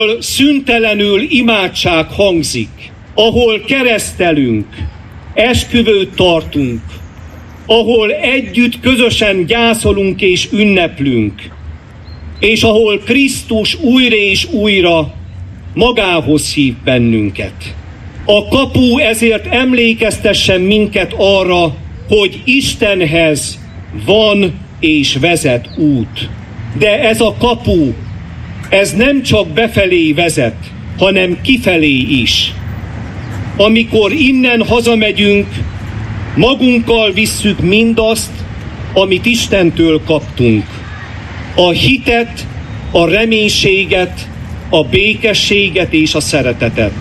Szüntelenül imádság hangzik, ahol keresztelünk, esküvőt tartunk, ahol együtt közösen gyászolunk és ünneplünk, és ahol Krisztus újra és újra magához hív bennünket. A kapu ezért emlékeztessen minket arra, hogy Istenhez van és vezet út. De ez a kapu, ez nem csak befelé vezet, hanem kifelé is. Amikor innen hazamegyünk, magunkkal visszük mindazt, amit Istentől kaptunk. A hitet, a reménységet, a békességet és a szeretetet.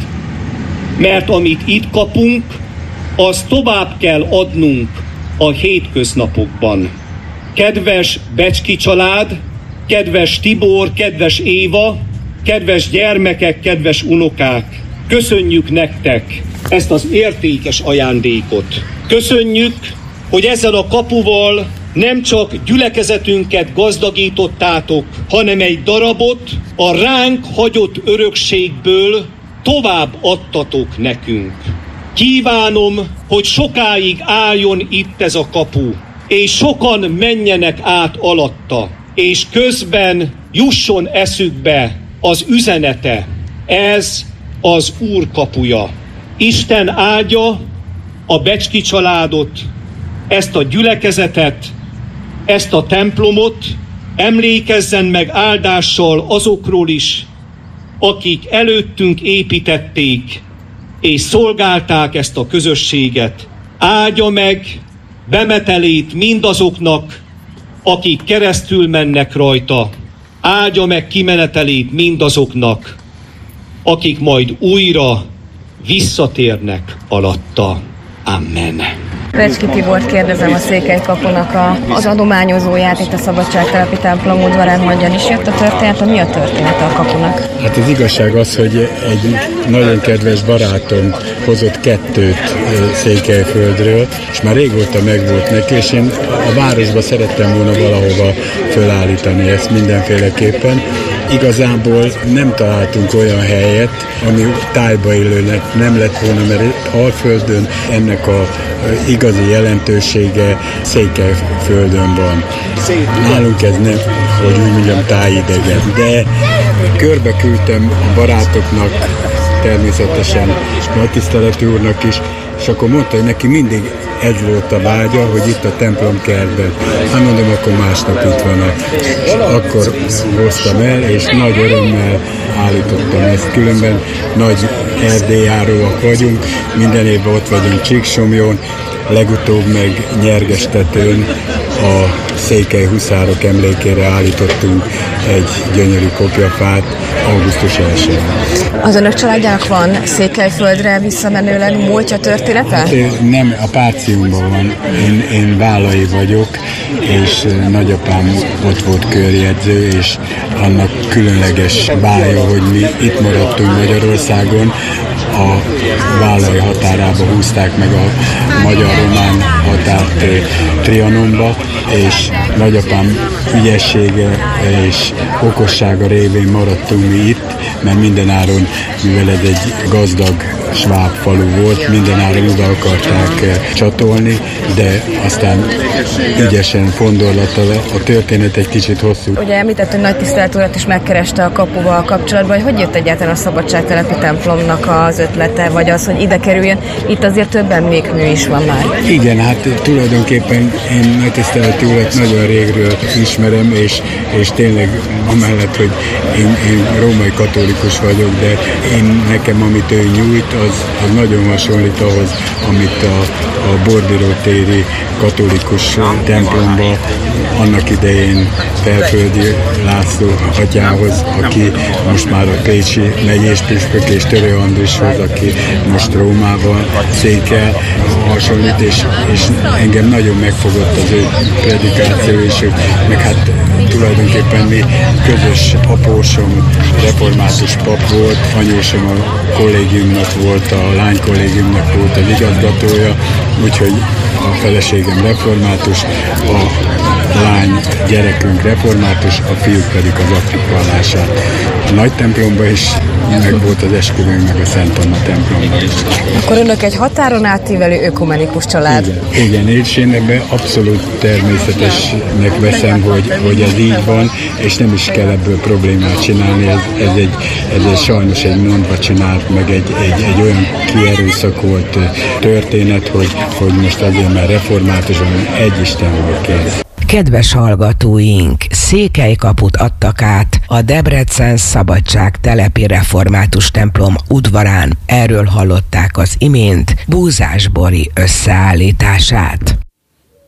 Mert amit itt kapunk, azt tovább kell adnunk a hétköznapokban. Kedves Becski család, kedves Tibor, kedves Éva, kedves gyermekek, kedves unokák, köszönjük nektek ezt az értékes ajándékot. Köszönjük, hogy ezzel a kapuval nem csak gyülekezetünket gazdagítottátok, hanem egy darabot a ránk hagyott örökségből tovább adtatok nekünk. Kívánom, hogy sokáig álljon itt ez a kapu, és sokan menjenek át alatta, és közben jusson eszükbe az üzenete. Ez az Úr kapuja. Isten áldja a Becski családot, ezt a gyülekezetet, ezt a templomot, emlékezzen meg áldással azokról is, akik előttünk építették és szolgálták ezt a közösséget. Áldja meg bemetelét mindazoknak, akik keresztül mennek rajta. Áldja meg kimenetelét mindazoknak, akik majd újra visszatérnek alatta. Amen. Becski Tibort kérdezem, a Székelykapunak az adományozóját, itt a Szabadságtelepi templom udvarán, hogyan is jött a történet, mi a történet a kapunak? Hát az igazság az, hogy egy nagyon kedves barátom hozott 2 Székelyföldről, és már régóta megvolt neki, és én a városba szerettem volna valahova fölállítani ezt mindenféleképpen. Igazából nem találtunk olyan helyet, ami tájba illőnek nem lett volna, mert Alföldön ennek a igazi jelentősége Székelyföldön van. Nálunk ez nem, hogy úgy mondjam, tájidegen, de körbe küldtem a barátoknak, természetesen Nagytiszteletű úrnak is, és akkor mondta, hogy neki mindig ez volt a vágya, hogy itt a templom kertben. Hát mondom, akkor másnap itt van. És akkor hoztam el, és nagy örömmel állítottam ezt. Különben nagy erdélyjáróak vagyunk, minden évben ott vagyunk Csíksomlyón, legutóbb meg Nyergestetőn a székely huszárok emlékére állítottunk egy gyönyörű kopjafát augusztus 1-én. Az önök családjának van Székelyföldre visszamenőleg múltja története? Hát nem, a Páciumban van. Én Válai vagyok, és nagyapám ott volt körjegyző, és annak különleges bája, hogy mi itt maradtunk Magyarországon, a Válai határába húzták meg a magyar-román határt Trianonba, és nagyapám ügyessége és okossága révén maradtunk mi itt, mert mindenáron, mivel ez egy gazdag sváb falu volt, mindenáron oda akarták csatolni, de aztán ügyesen fondorlattal a történet egy kicsit hosszú. Ugye említett, hogy Nagytiszteletű urat is megkereste a kapuval kapcsolatban, hogy jött egyáltalán a Szabadságtelepi templomnak az ötlete, vagy az, hogy ide kerüljön? Itt azért több emlékmű is van már. Igen, hát tulajdonképpen én Nagytiszteletű urat nagyon régről ismerem, és tényleg amellett, hogy én római katolikus vagyok, de nekem amit ő nyújt, az nagyon hasonlít ahhoz, amit a Bordiro téri katolikus templomba annak idején Felföldi László atyához, aki most már a pécsi megyéspüspök, és Törő Andrishoz, aki most Rómában székel, hasonlít, és engem nagyon megfogott az ő predikáció, és meg hát tulajdonképpen mi közös apósom református pap volt, anyósom a kollégiumnak volt, a lánykollégiumnak volt az igazgatója, úgyhogy a feleségem református, a lány gyerekünk református, a fiúk pedig az aktív vallását. A nagy templomban is meg volt az esküvőnk, meg a Szent Anna templomban is. Akkor önök egy határon átívelő ökumenikus család. Igen, és én ebben abszolút természetesnek veszem, hogy ez így van, és nem is kell ebből problémát csinálni. Ez egy sajnos egy mondva csinált, meg egy olyan kierőszakolt történet, hogy most azért már református, hanem egy Istenről kész. Kedves hallgatóink, székelykaput adtak át a Debrecen Szabadság telepi református templom udvarán. Erről hallották az imént Búzás Bori összeállítását.